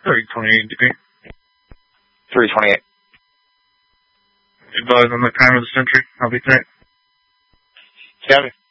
328 degree. 328. Advise on the time of the Sentry. I'll be tight. Copy.